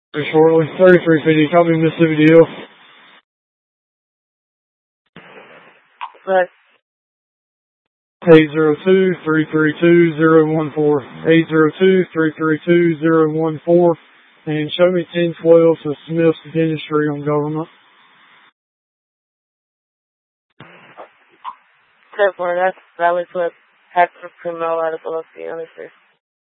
Shortly. 3350, copy Mississippi Deal. Right. 802-332-014. 802-332-014. And show me 1012 to Smith's Dentistry on Government. 10-4, that's Valley Flip, Hackford Criminal out of Biloxi, honestly.